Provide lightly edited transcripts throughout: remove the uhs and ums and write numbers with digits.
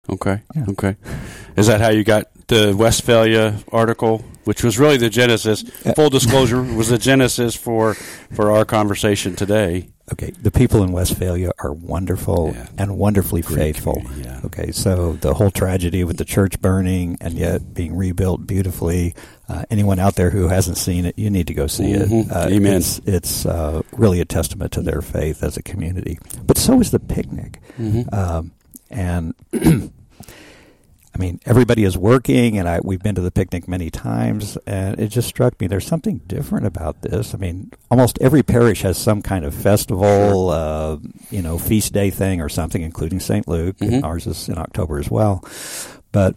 Okay. Yeah. Okay. Is that how you got the Westphalia article, which was really the genesis? Full disclosure, was the genesis for our conversation today. Okay, the people in Westphalia are wonderful and wonderfully faithful. Yeah. Okay, so the whole tragedy with the church burning and yet being rebuilt beautifully. Anyone out there who hasn't seen it, you need to go see it. Amen. It's really a testament to their faith as a community. But so is the picnic. And I mean, everybody is working, and we've been to the picnic many times, and it just struck me there's something different about this. I mean, almost every parish has some kind of festival, feast day thing or something, including St. Luke, and ours is in October as well. But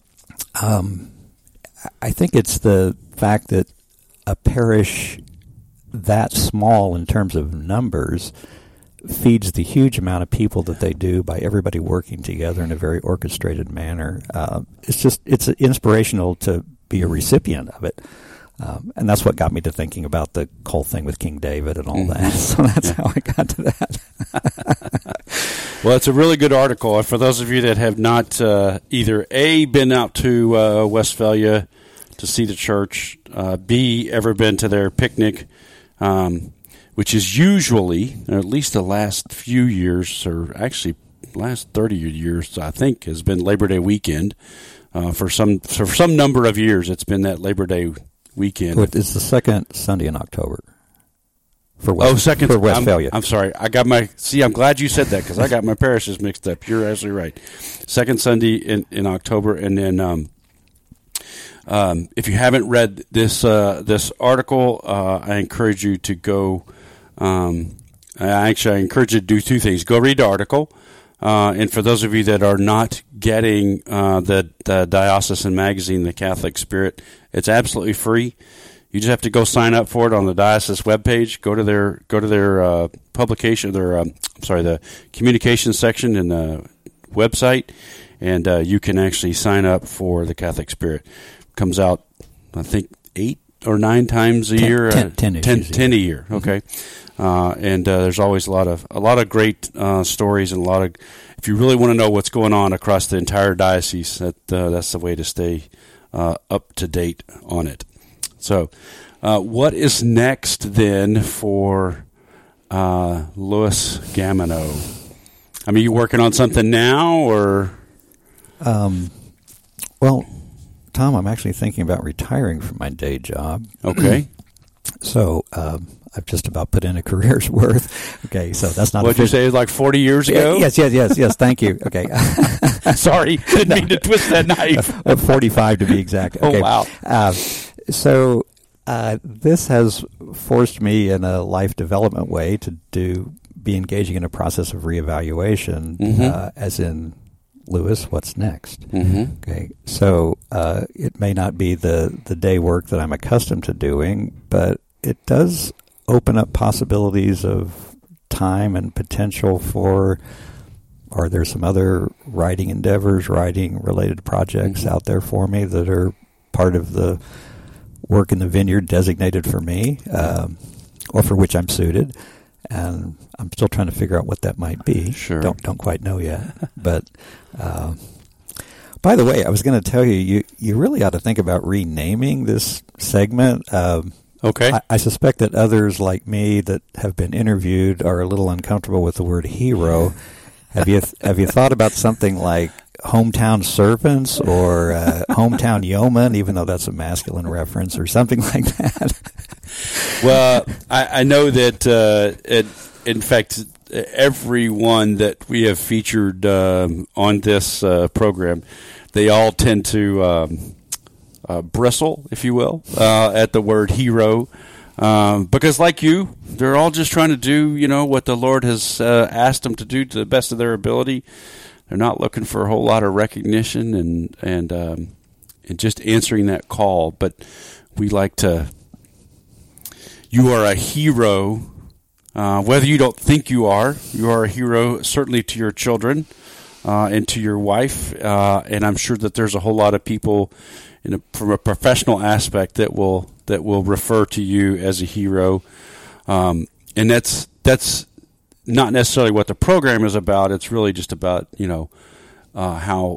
I think it's the fact that a parish that small in terms of numbers feeds the huge amount of people that they do by everybody working together in a very orchestrated manner. It's inspirational to be a recipient of it. And that's what got me to thinking about the whole thing with King David and all that. So that's how I got to that. Well, it's a really good article. For those of you that have not either A, been out to Westphalia to see the church, B, ever been to their picnic, which is usually, or at least the last few years, or actually last 30 years, I think, has been Labor Day weekend. For some number of years, it's been that Labor Day weekend. It's the second Sunday in October. For Westphalia. I'm sorry. I'm glad you said that because I got my parishes mixed up. You're absolutely right. Second Sunday in October, and then if you haven't read this article, I encourage you to go. I encourage you to do two things. Go read the article, and for those of you that are not getting the Diocesan Magazine, The Catholic Spirit, it's absolutely free. You just have to go sign up for it on the diocese webpage. Go to their publication, the communications section in the website, and you can actually sign up for the Catholic Spirit. Comes out, I think, 8 or 9 times a year. 10 a year. Okay, and there's always a lot of great stories and a lot of. If you really want to know what's going on across the entire diocese, that's the way to stay up to date on it. So, what is next then for Louis Gammino? I mean, you working on something now, or? Well, Tom, I'm actually thinking about retiring from my day job. Okay. So I've just about put in a career's worth. Okay, so that's not. What'd you say? Like 40 years ago? Yes. Thank you. Okay. Sorry, didn't mean to twist that knife. 45 to be exact. Okay. Oh wow. So this has forced me in a life development way to be engaging in a process of reevaluation, as in, Louis, what's next? Okay, so it may not be the day work that I'm accustomed to doing, but it does open up possibilities of time and potential for. Are there some other writing endeavors, writing-related projects out there for me that are part of the work in the vineyard designated for me, or for which I'm suited? And I'm still trying to figure out what that might be. Sure. Don't quite know yet. But by the way, I was going to tell you really ought to think about renaming this segment. Okay. I suspect that others like me that have been interviewed are a little uncomfortable with the word hero. Have you thought about something like hometown servants or hometown yeoman, even though that's a masculine reference, or something like that? Well, I know that, in fact, everyone that we have featured on this program, they all tend to bristle, if you will, at the word hero. Because like you, they're all just trying to do, what the Lord has asked them to do to the best of their ability. They're not looking for a whole lot of recognition and just answering that call. But we like to. You are a hero, whether you don't think you are a hero, certainly to your children and to your wife. And I'm sure that there's a whole lot of people from a professional aspect that will refer to you as a hero. And that's not necessarily what the program is about. It's really just about, how